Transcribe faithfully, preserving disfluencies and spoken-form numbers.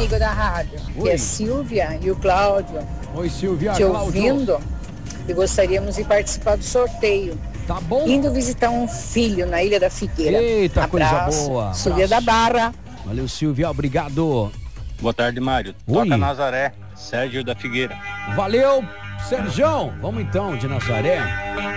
amigo da rádio, que Oi. é Silvia e o Cláudio. Oi, Silvia, Te Cláudio. ouvindo e gostaríamos de participar do sorteio. Tá bom. Indo visitar um filho na Ilha da Figueira. Eita, Abraço, coisa boa. Silvia da Barra. Valeu, Silvia, obrigado. Boa tarde, Mário. Oi. Toca Nazaré, Sérgio da Figueira. Valeu, Serjão. Vamos então, de Nazaré.